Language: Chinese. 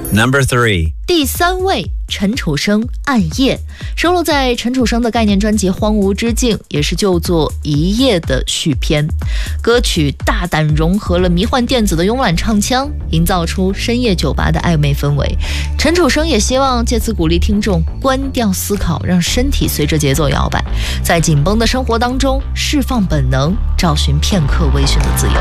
Number 3. 第3位，陈楚生《暗夜》，收录在陈楚生的概念专辑《荒芜之境》，也是旧作《一夜》的续篇。歌曲大胆融合了迷幻电子的慵懒唱腔，营造出深夜酒吧的暧昧氛围。陈楚生也希望借此鼓励听众关掉思考，让身体随着节奏摇摆，在紧绷的生活当中释放本能，找寻片刻微醺的自由。